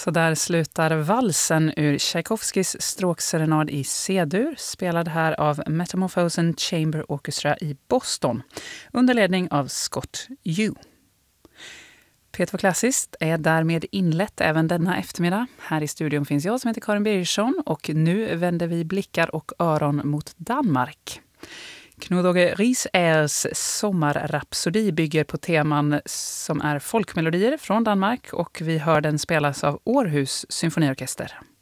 Så där slutar valsen ur Tchaikovskys stråkserenad i C-dur, spelad här av Metamorphosen Chamber Orchestra i Boston, under ledning av Scott Yu. P2 Klassiskt är därmed inlett även denna eftermiddag. Här i studion finns jag som heter Karin Birgersson och nu vänder vi blickar och öron mot Danmark. Knud Åge Riisærs sommarrapsodi bygger på teman som är folkmelodier från Danmark och vi hör den spelas av Århus symfoniorkester.